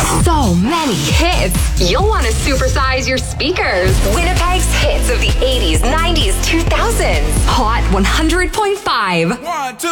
So many hits. You'll want to supersize your speakers. Winnipeg's hits of the 80s, 90s, 2000s. Hot 100.5. 1, 2.